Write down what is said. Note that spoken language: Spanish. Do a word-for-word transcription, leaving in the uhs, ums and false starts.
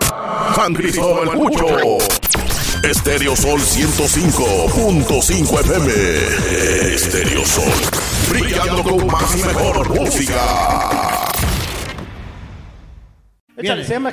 San Cristóbal Pucho. Estéreo Sol ciento cinco punto cinco F M. Estéreo Sol. Brillando con más y mejor música. Échale, se llama